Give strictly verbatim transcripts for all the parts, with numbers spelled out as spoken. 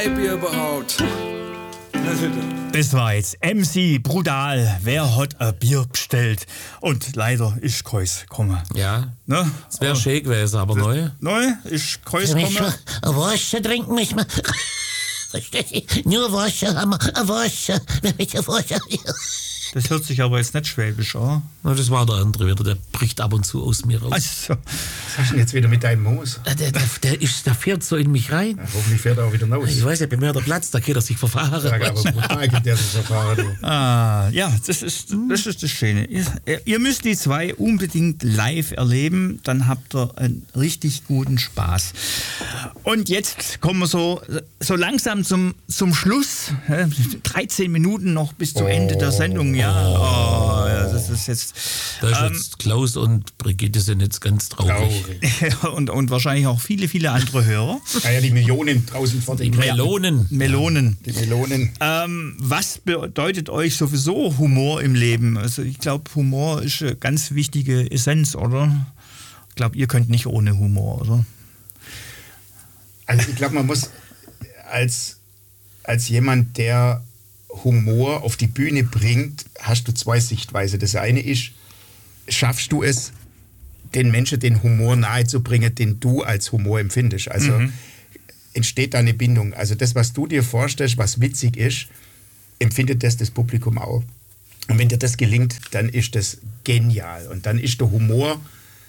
Freibier überhaupt? Das war jetzt M C Brutal. Wer hat ein Bier bestellt? Und leider ist Kreuz gekommen. Ja, ne? Es wäre schön gewesen, aber neu. Neu ist Kreuz gekommen. Wasser trinken mich mal. Nur Wasser haben wir, Wasser. Wasser. Das hört sich aber jetzt nicht schwäbisch an. Na, das war der andere wieder, der bricht ab und zu aus mir raus. Also, Was hast du denn jetzt wieder mit deinem Moos? Der, der, der, ist, der fährt so in mich rein. Ja, hoffentlich fährt er auch wieder raus. Ich weiß nicht, bei mir der Platz, da kann er sich verfahren. Sag, aber brutal gibt der sich verfahren. Du. ah, ja, das ist, das ist das Schöne. Ihr, ihr müsst die zwei unbedingt live erleben, dann habt ihr einen richtig guten Spaß. Und jetzt kommen wir so, so langsam zum, zum Schluss. dreizehn Minuten noch bis zum Oh. Ende der Sendung. Ja, oh, ja, das ist jetzt. Da ist ähm, jetzt Klaus und Brigitte sind jetzt ganz traurig. Traurig. und, und wahrscheinlich auch viele, viele andere Hörer. Ja, ja, die Millionen draußen vor den Melonen. Melonen. Die Melonen. Ähm, was bedeutet euch sowieso Humor im Leben? Also ich glaube, Humor ist eine ganz wichtige Essenz, oder? Ich glaube, ihr könnt nicht ohne Humor, oder? Also ich glaube, man muss als, als jemand, der Humor auf die Bühne bringt, hast du zwei Sichtweisen. Das eine ist, schaffst du es, den Menschen den Humor nahezubringen, den du als Humor empfindest. Also mhm. entsteht da eine Bindung. Also das, was du dir vorstellst, was witzig ist, empfindet das das Publikum auch. Und wenn dir das gelingt, dann ist das genial. Und dann ist der Humor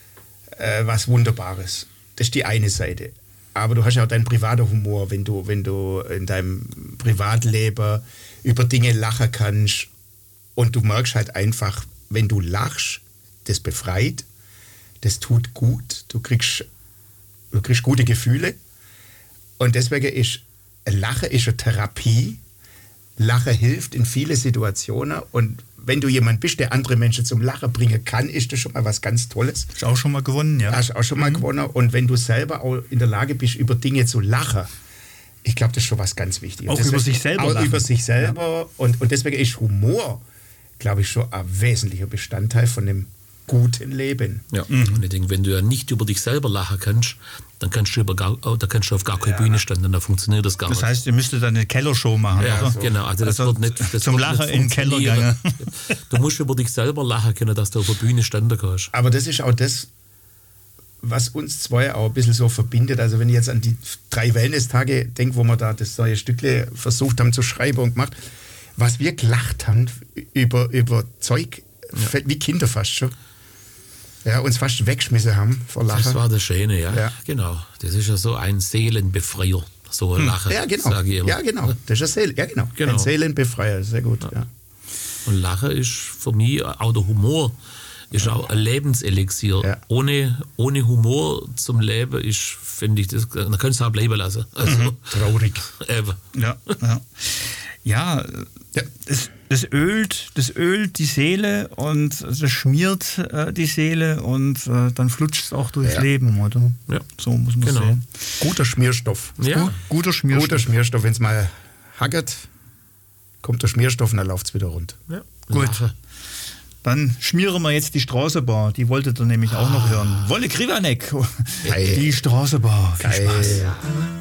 äh, was Wunderbares. Das ist die eine Seite. Aber du hast ja auch deinen privaten Humor, wenn du, wenn du in deinem Privatleben über Dinge lachen kannst. Und du merkst halt einfach, wenn du lachst, das befreit, das tut gut, du kriegst, du kriegst gute Gefühle. Und deswegen ist Lachen ist eine Therapie. Lachen hilft in viele Situationen. Und wenn du jemand bist, der andere Menschen zum Lachen bringen kann, ist das schon mal was ganz Tolles. Hast auch schon mal gewonnen, ja. Hast auch schon mal mhm. gewonnen. Und wenn du selber auch in der Lage bist, über Dinge zu lachen, ich glaube, das ist schon was ganz Wichtiges. Auch deswegen, über sich selber Auch lachen. über sich selber. Ja. Und, und deswegen ist Humor, glaube ich, schon ein wesentlicher Bestandteil von dem guten Leben. Ja. Mhm. Und ich denke, wenn du ja nicht über dich selber lachen kannst, dann kannst du, über gar, da kannst du auf gar keine ja. Bühne stehen, dann funktioniert das gar das nicht. Das heißt, ihr müsstet dann eine Kellershow machen, ja, oder? So. Genau, also das also wird nicht das zum wird Lachen nicht in den Keller gegangen. Du musst über dich selber lachen können, dass du auf der Bühne stehen kannst. Aber das ist auch das, was uns zwei auch ein bisschen so verbindet. Also wenn ich jetzt an die drei Wellness-Tage denke, wo wir da das neue Stückle versucht haben zu schreiben und gemacht, was wir gelacht haben über, über Zeug, ja. wie Kinder fast schon. Ja, uns fast weggeschmissen haben vor Lachen. Das war das Schöne, ja. ja. Genau. Das ist ja so ein Seelenbefreier, so ein Lachen. Ja, genau. Sage ich immer. Ja, genau. Das ist ein, Seele, ja, genau. genau. ein Seelenbefreier, sehr gut. Ja. Ja. Und Lachen ist für mich, auch der Humor, ist ja. auch ein Lebenselixier. Ja. Ohne, ohne Humor zum Leben ist, finde ich, das, da könntest du auch bleiben lassen. Also, mhm. Traurig. Eben. Ja, ja. ja, ja. Das, das ölt, das ölt die Seele und das schmiert äh, die Seele und äh, dann flutscht es auch durchs ja. Leben, oder? Ja. So muss man genau. sehen. Guter Schmierstoff. Ja. Gut, guter Schmierstoff. Guter Schmierstoff, wenn es mal hackert, kommt der Schmierstoff und dann läuft es wieder rund. Ja. Gut. Lachen. Dann schmieren wir jetzt die Straßenbar. Die wolltet ihr nämlich auch noch hören. Wolle Krivanek. Die Straßenbar. Viel Geil. Spaß.